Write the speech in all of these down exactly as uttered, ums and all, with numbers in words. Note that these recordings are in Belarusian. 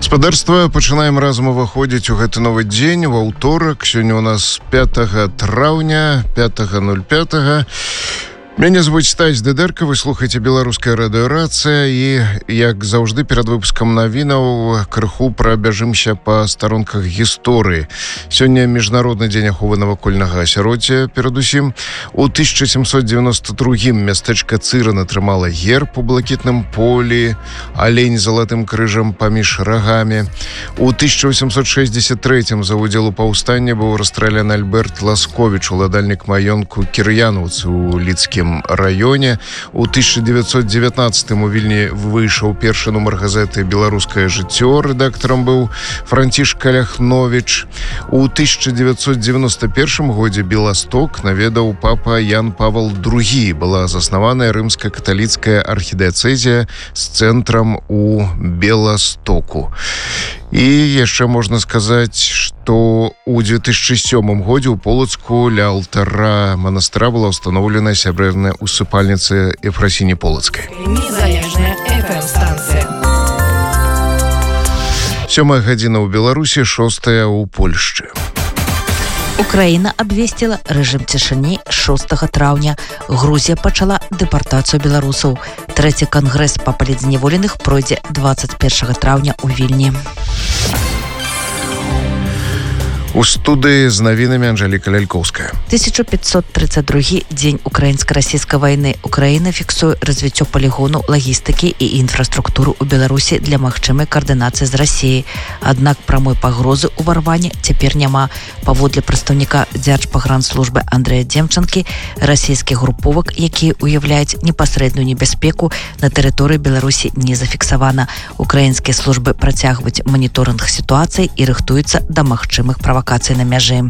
Гаспадарства, пачынаем разам уваходзіць у гэты новы дзень, ва ўторак. Сёння у нас пятага траўня, пятага ноль пятага. Мяне звуць Стась Дыдэрка, вы слухаеце беларуская радыёрацыя, і, як заўжды, перад выпускам навінаў крыху прабяжымся па старонках гісторыі. Сёння міжнародны дзень аховы навакольнага асяроддзя, перадусім. У тысяча сямсот дзевяноста другім мястэчка Цыран атрымала герб у блакітным полі, алень з залатым крыжам паміж рагамі. У тысяча восемьсот шэсцьдзесят трэцім за ўдзел у паўстанні быў расстраляны Альберт Ласковіч, уладальнік маёнтку Кір'янаўцы ў Лідскім раёне. У тысяча девятьсот девятнадцатым у Вільні выйшаў першы нумар газеты «Беларускае жыццё». Рэдактарам быў Францішк Ляхновіч. У тысяча девятьсот девяносто первым годзе Беласток наведаў папа Ян Павел другі. Была заснаваная рымска-каталіцкая архідыяцэзія з цэнтрам у Беластоку. І яшчэ можна сказаць, што ў две тысячи сёмым годзе ў Полацку ля алтара манастыра была ўстаноўлена сябрэвная усыпальніца Ефрасіні Полацкай. Незалежная эф эм-станцыя. Сёмая гадзіна ў Беларусі, шостая ў Польшчы. Украіна абвесціла рэжым цішыні шостага траўня. Грузія пачала дэпартацыю беларусаў. Трэці кангрэс па палітзняволеных пройдзе двадцать першага траўня ў Вільні. У студыі з навінамі Анжэліка Лялькоўская. тысяча пятьсот тридцать другі дзень украінска-расійскай вайны. Украіна фіксуе развіццё палігону, лагістыкі і інфраструктуры ў Беларусі для магчымай каардынацыі з Расіяй. Аднак прамой пагрозы ўварвання цяпер няма. Паводле прадстаўніка Дзяржпагранслужбы Андрэя Демчанкі, расійскіх груповак, якія ўяўляюць непасрэдную небяспеку, на тэрыторыі Беларусі не зафіксавана. Украінскія службы працягваюць маніторынг сітуацыі і рыхтуюцца да магчымых правакацый на мяжы.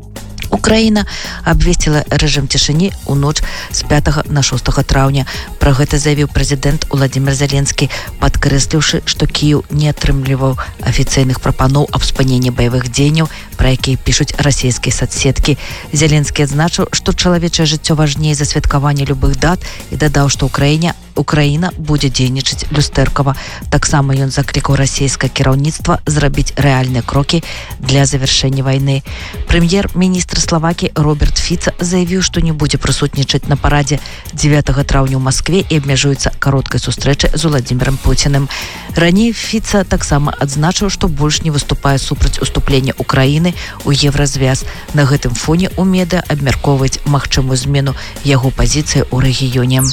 Украіна абвесціла рэжым цішыні ў ноч з пятага на шостага траўня. Пра гэта заявіў прэзідэнт Уладзімір Зеленскі, падкрэсліўшы, што Кіеў не атрымліваў афіцыйных прапаноў аб спыненні баявых дзеянняў, пра якія пішуць расійскія сацсеткі. Зеленскі адзначыў, што чалавечае жыццё важней за святкаванне любых дат, і дадаў, што Украіне Украіна будзе дзейнічаць люстэркава. Таксама ён заклікаў расійскае кіраўніцтва зрабіць рэальныя крокі для завяршэння вайны. Прэм'ер-міністр Славакіі Роберт Фіца заявіў, што не будзе прысутнічаць на парадзе дзевятага траўня ў Маскве і абмяжуецца кароткай сустрэчай з Уладзімірам Пуціним. Раней Фіца таксама адзначыў, што больш не выступае супраць уступлення Украіны ў Еўразвяз. На гэтым фоне ў медыа абмяркоўваюць магчымую змену яго пазіцыі ў рэгіёне.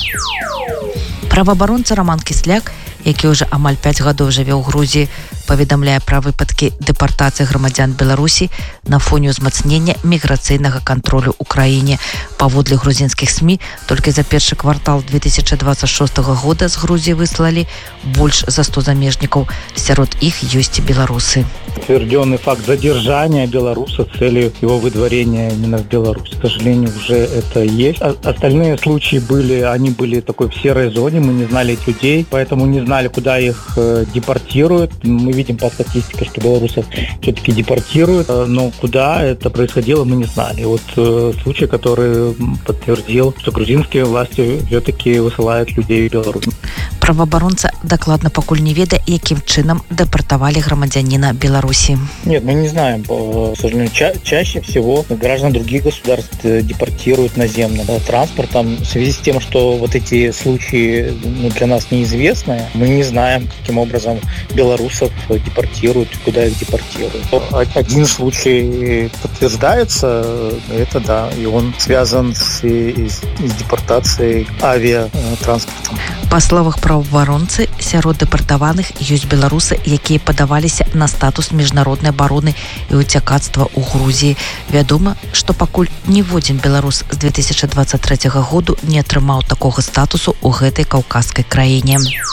Праваабаронца Роман Кісляк, які ўжо амаль пяць гадоў жыве ў Грузіі, паведамляе пра выпадкі дэпартацыі грамадзян Беларусі на фоне ўзмацнення міграцыйнага кантролю ў краіне. Паводле грузінскіх СМІ, толькі за першы квартал две тысячи двадцать шостага года з Грузіі выслалі больш за сто замежнікаў. Сярод іх ёсць і беларусы. Подтвержденный факт задержания белоруса с целью его выдворения именно в Беларусь. К сожалению, уже это есть. А остальные случаи были, они были такой в серой зоне, мы не знали этих людей, поэтому не знали, куда их э, депортируют. Мы видим по статистике, что белорусов все-таки депортируют, но куда это происходило, мы не знали. Вот э, случай, который подтвердил, что грузинские власти все-таки высылают людей в Беларусь. Праваабаронца дакладна пакуль не ведае, якім чынам дэпартавалі грамадзяніна Беларусі. Нет, мы не знаем. К сожалению, ча- чаще всего граждан других государств депортируют наземным транспортом. В связи с тем, что вот эти случаи ну, для нас неизвестны, мы не знаем, каким образом белорусов депортируют, куда их депортируют. Один случай подтверждается, это да, и он связан с, с, с депортацией авиатранспортом. Па словах праваабаронцы, сярод дэпартаваных ёсць беларусы, якія падаваліся на статус міжнароднай абароны і уцякацтва ў Грузіі. Вядома, што пакуль ніводзін беларус з две тысячи двадцать трэцяга году не атрымаў такога статусу ў гэтай каўказскай краіне.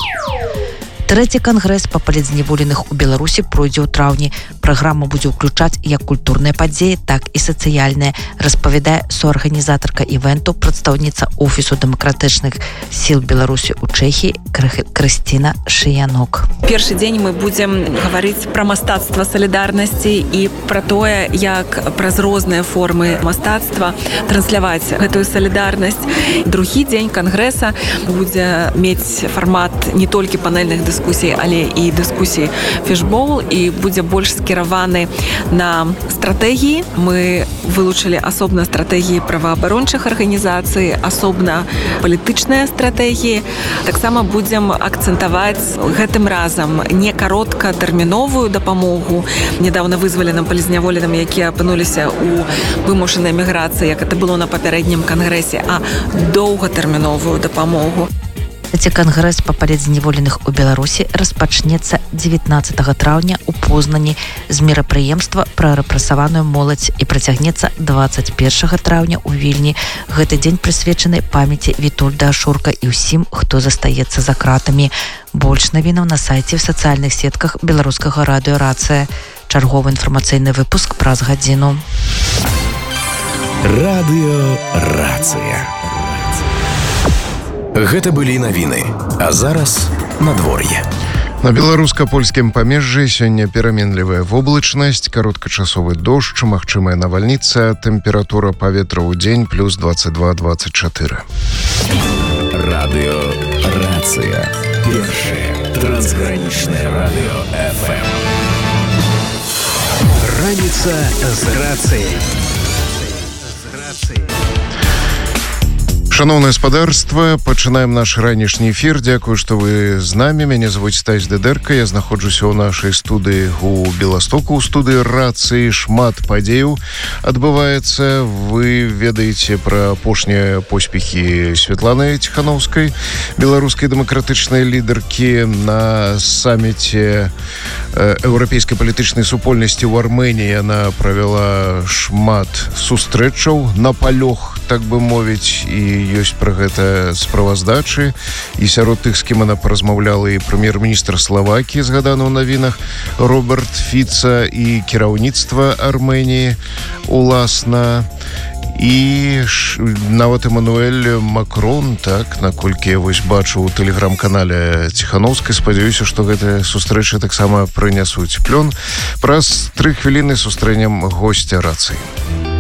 Трэці кангрэс па палітзняволеных у Беларусі пройдзе ў траўні. Праграма будзе ўключаць як культурныя падзеі, так і сацыяльныя, распавядае суарганізатарка івенту, прадстаўніца Офісу дэмакратычных сіл Беларусі ў Чэхіі Крысціна Шыянок. Першы дзень мы будзем гаварыць пра мастацтва салідарнасці і пра тое, як праз розныя формы мастацтва трансляваць гэтую салідарнасць. Другі дзень кангрэса будзе мець фармат не толькі панельных дыскусій, але і дыскусій фішбол, і будзе больш скіраваны на стратэгіі. Мы вылучылі асобна стратэгіі праваабарончых арганізацый, асобна палітычныя стратэгіі. Таксама будзем акцэнтаваць гэтым разам не кароткатэрміновую дапамогу нядаўна вызваленым палізняволеным, якія апынуліся ў вымушанай міграцыі, як это было на папярэднім кангрэсе, а доўгатэрміновую дапамогу. Трэці кангрэс па палізняволеных у Беларусі распачнецца дзевятнаццатага траўня ў Познані з мерапрыемства пра рэпрэсаваную моладзь і працягнецца дваццаць першага траўня ў Вільні. Гэты дзень прысвечаны памяці Вітольда Ашурка і ўсім, хто застаецца за кратамі. Больш навінаў на сайце в сацыяльных сетках беларускага радыё «Рацыя». Чарговы інфармацыйны выпуск праз гадзіну. Радыё «Рацыя». Гэта былі навіны, а зараз надвор'е. На беларуска-польскім памежжы сёння пераменлівая воблачнасць, кароткачасовы дождж, магчымая навальніца, тэмпература паветра ў дзень плюс двадцать два двадцать четыре. Радыё «Рацыя». Першае трансгранічнае радыё эф эм. Раніца з рацыяй. Шановное спадарства, пачынаем наш ранішні эфір. Дзякую, што вы з намі. Мяне звуць Стась Дыдэрка. Я знаходжуся ў нашай студыі у Беластоку, у студыі «Рацыі». Шмат падзеяў адбываецца. Вы ведаеце пра апошнія поспехі Святланы Ціхановскай, беларускай дэмакратычнай лідаркі, на саміце еўрапейскай палітычнай супольнасці ў Арменіі. Яна правяла шмат сустрэчаў на палёг, так бы мовіць, і ёсць пра гэта справаздачы. І сярод тых, з кім она паразмаўляла, і прэм'ер-міністр Славакіі, згаданы ў навінах, Роберт Фіца, і кіраўніцтва Арменіі уласна, і ш... нават Эмануэль Макрон, так, наколькі я вось бачу ў тэлеграм-канале Ціхановскай. Спадзяюся, што гэтыя сустрэчы таксама прынясуць плён. Праз тры хвіліны сустрэнем госця «Рацыі».